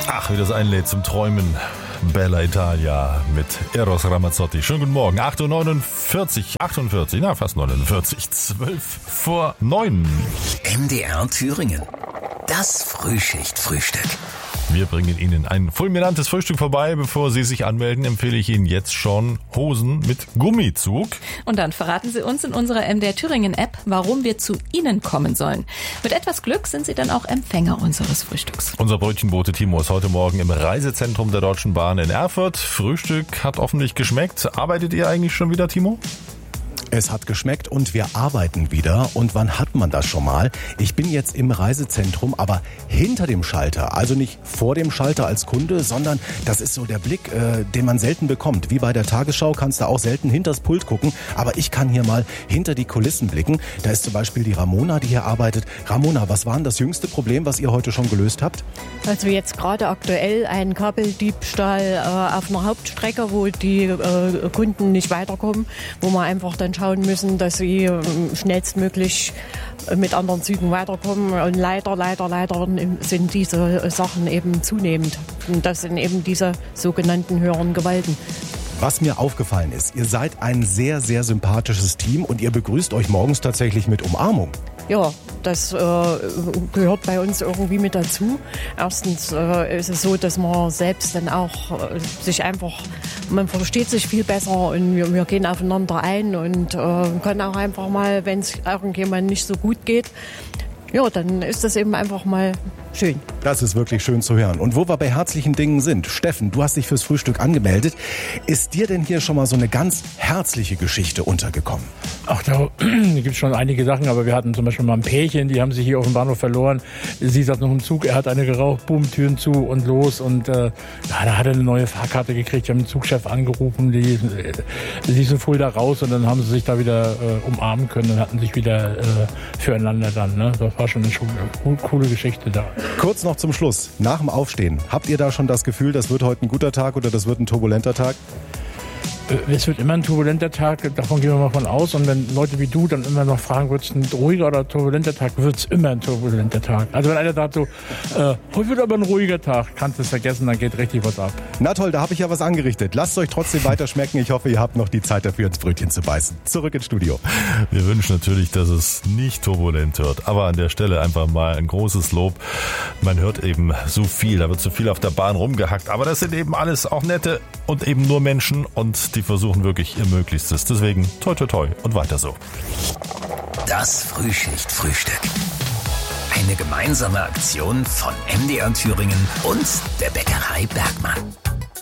Ach, wie das einlädt zum Träumen. Bella Italia mit Eros Ramazzotti. Schönen guten Morgen. 8.49 Uhr, 48, na fast 49, 8:45. MDR Thüringen. Das Frühschicht-Frühstück. Wir bringen Ihnen ein fulminantes Frühstück vorbei. Bevor Sie sich anmelden, empfehle ich Ihnen jetzt schon Hosen mit Gummizug. Und dann verraten Sie uns in unserer MDR Thüringen App, warum wir zu Ihnen kommen sollen. Mit etwas Glück sind Sie dann auch Empfänger unseres Frühstücks. Unser Brötchenbote Timo ist heute Morgen im Reisezentrum der Deutschen Bahn in Erfurt. Frühstück hat hoffentlich geschmeckt. Arbeitet ihr eigentlich schon wieder, Timo? Es hat geschmeckt und wir arbeiten wieder. Und wann hat man das schon mal? Ich bin jetzt im Reisezentrum, aber hinter dem Schalter. Also nicht vor dem Schalter als Kunde, sondern das ist so der Blick, den man selten bekommt. Wie bei der Tagesschau kannst du auch selten hinters Pult gucken. Aber ich kann hier mal hinter die Kulissen blicken. Da ist zum Beispiel die Ramona, die hier arbeitet. Ramona, was war denn das jüngste Problem, was ihr heute schon gelöst habt? Also jetzt gerade aktuell ein Kabeldiebstahl auf einer Hauptstrecke, wo die Kunden nicht weiterkommen, wo man einfach dann schauen müssen, dass sie schnellstmöglich mit anderen Zügen weiterkommen. Und leider sind diese Sachen eben zunehmend. Und das sind eben diese sogenannten höheren Gewalten. Was mir aufgefallen ist, ihr seid ein sehr, sehr sympathisches Team und ihr begrüßt euch morgens tatsächlich mit Umarmung. Ja, das gehört bei uns irgendwie mit dazu. Erstens ist es so, dass man selbst dann auch man versteht sich viel besser und wir gehen aufeinander ein und können auch einfach mal, wenn es irgendjemand nicht so gut geht, ja, dann ist das eben einfach mal schön. Das ist wirklich schön zu hören. Und wo wir bei herzlichen Dingen sind, Steffen, du hast dich fürs Frühstück angemeldet. Ist dir denn hier schon mal so eine ganz herzliche Geschichte untergekommen? Ach, da gibt es schon einige Sachen, aber wir hatten zum Beispiel mal ein Pärchen, die haben sich hier auf dem Bahnhof verloren. Sie saß noch im Zug, er hat eine geraucht, boom, Türen zu und los. Und da hat er eine neue Fahrkarte gekriegt, die haben den Zugchef angerufen, die ließen Fulda raus und dann haben sie sich da wieder umarmen können und hatten sich wieder füreinander dann. Ne? Das war schon eine coole Geschichte da. Kurz noch zum Schluss, nach dem Aufstehen, habt ihr da schon das Gefühl, das wird heute ein guter Tag oder das wird ein turbulenter Tag? Es wird immer ein turbulenter Tag, davon gehen wir mal von aus. Und wenn Leute wie du dann immer noch fragen, wird es ein ruhiger oder turbulenter Tag, wird es immer ein turbulenter Tag. Also wenn einer sagt so, heute wird aber ein ruhiger Tag, kannst du es vergessen, dann geht richtig was ab. Na toll, da habe ich ja was angerichtet. Lasst euch trotzdem weiter schmecken. Ich hoffe, ihr habt noch die Zeit dafür, ins Brötchen zu beißen. Zurück ins Studio. Wir wünschen natürlich, dass es nicht turbulent wird. Aber an der Stelle einfach mal ein großes Lob. Man hört eben so viel, da wird so viel auf der Bahn rumgehackt. Aber das sind eben alles auch nette und eben nur Menschen und die versuchen wirklich ihr Möglichstes. Deswegen toi toi toi und weiter so. Das Frühschicht-Frühstück. Eine gemeinsame Aktion von MDR Thüringen und der Bäckerei Bergmann.